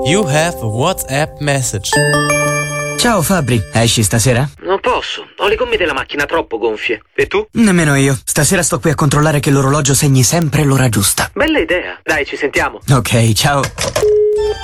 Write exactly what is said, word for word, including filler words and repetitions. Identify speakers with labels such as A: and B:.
A: You have a WhatsApp message.
B: Ciao Fabri, esci stasera?
C: Non posso, ho le gomme della macchina troppo gonfie. E tu?
B: Nemmeno io. Stasera sto qui a controllare che l'orologio segni sempre l'ora giusta.
C: Bella idea. Dai, ci sentiamo.
B: Ok, ciao.